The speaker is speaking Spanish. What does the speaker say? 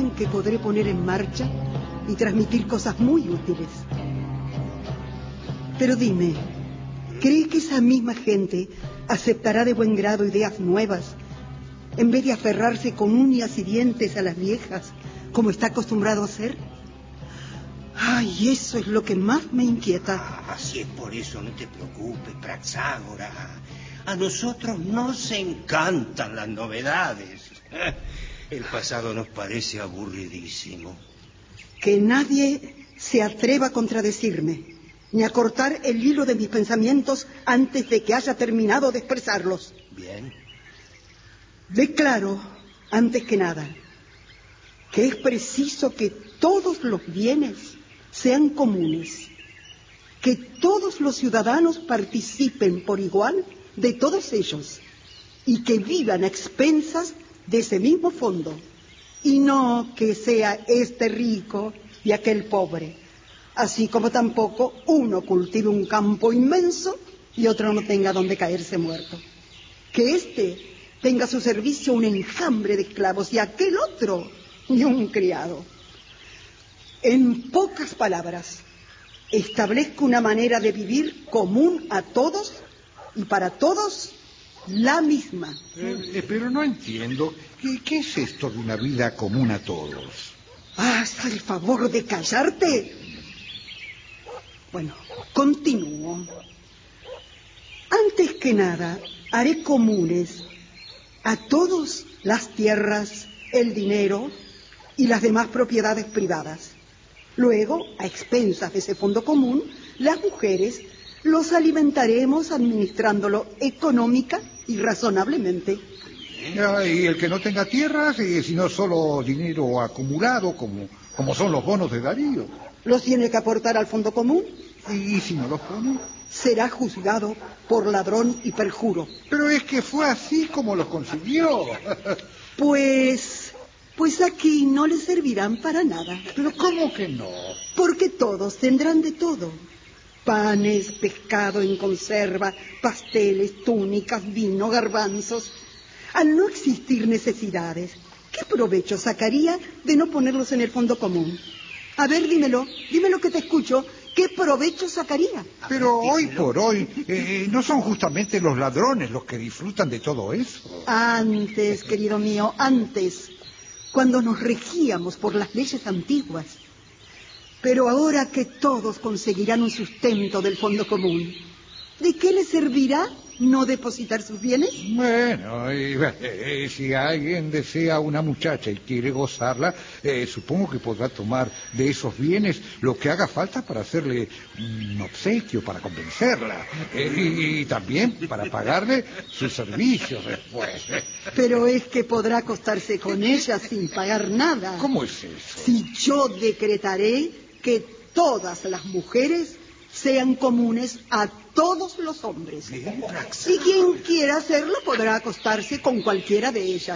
en que podré poner en marcha y transmitir cosas muy útiles. Pero dime, ¿cree que esa misma gente aceptará de buen grado ideas nuevas en vez de aferrarse con uñas y dientes a las viejas, como está acostumbrado a hacer? Ay, eso es lo que más me inquieta. Si es por eso, no te preocupes, Praxágora. A nosotros nos encantan las novedades. El pasado nos parece aburridísimo. Que nadie se atreva a contradecirme, ni a cortar el hilo de mis pensamientos antes de que haya terminado de expresarlos. Bien. Declaro, antes que nada, que es preciso que todos los bienes sean comunes, que todos los ciudadanos participen por igual de todos ellos y que vivan a expensas de ese mismo fondo, y no que sea este rico y aquel pobre, así como tampoco uno cultive un campo inmenso y otro no tenga donde caerse muerto. Que éste tenga a su servicio un enjambre de esclavos y aquel otro ni un criado. En pocas palabras, establezco una manera de vivir común a todos y para todos la misma. Pero no entiendo. ¿Qué es esto de una vida común a todos? ¿Haz el favor de callarte? Bueno, continúo. Antes que nada, haré comunes a todos las tierras, el dinero y las demás propiedades privadas. Luego, a expensas de ese fondo común, las mujeres los alimentaremos administrándolo económica y razonablemente. Y el que no tenga tierras, sino solo dinero acumulado, como son los bonos de Darío. ¿Los tiene que aportar al fondo común? ¿Y si no los pone? Será juzgado por ladrón y perjuro. Pero es que fue así como los consiguió. Pues aquí no les servirán para nada. ¿Pero cómo que no? Porque todos tendrán de todo. Panes, pescado en conserva, pasteles, túnicas, vino, garbanzos. Al no existir necesidades, ¿qué provecho sacaría de no ponerlos en el fondo común? A ver, dímelo que te escucho. ¿Qué provecho sacaría? Pero hoy por hoy, ¿no son justamente los ladrones los que disfrutan de todo eso? Antes, querido mío, antes, cuando nos regíamos por las leyes antiguas. Pero ahora que todos conseguirán un sustento del fondo común, ¿de qué les servirá no depositar sus bienes? Bueno, si alguien desea una muchacha y quiere gozarla, supongo que podrá tomar de esos bienes lo que haga falta para hacerle un obsequio, para convencerla, y también para pagarle sus servicios después. Pero es que podrá acostarse con ella sin pagar nada. ¿Cómo es eso? Si yo decretaré que todas las mujeres sean comunes a todos los hombres. Y quien quiera hacerlo podrá acostarse con cualquiera de ellas.